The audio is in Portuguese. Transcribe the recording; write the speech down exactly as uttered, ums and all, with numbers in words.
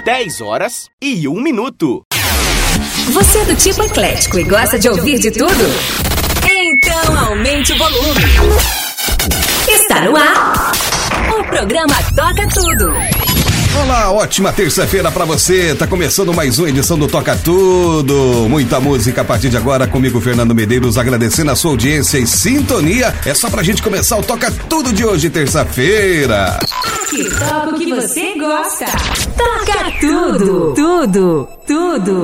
dez horas e um minuto. Você é do tipo eclético e gosta de ouvir de tudo? Então aumente o volume. Está no ar o programa Toca Tudo. Olá, ótima terça-feira pra você. Tá começando mais uma edição do Toca Tudo. Muita música a partir de agora, comigo, Fernando Medeiros, agradecendo a sua audiência e sintonia. É só pra gente começar o Toca Tudo de hoje, terça-feira. Aqui toca o que você gosta. Toca tudo, tudo, tudo.